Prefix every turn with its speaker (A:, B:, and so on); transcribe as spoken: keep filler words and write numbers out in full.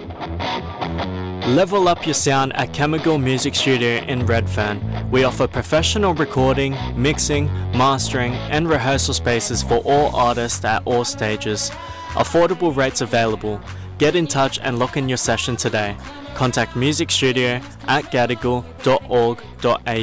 A: Level up your sound at Chemical Music Studio in Redfern. We offer professional recording, mixing, mastering and rehearsal spaces for all artists at all stages. Affordable rates available. Get in touch and lock in your session today. Contact music studio at gadigal dot org dot a u.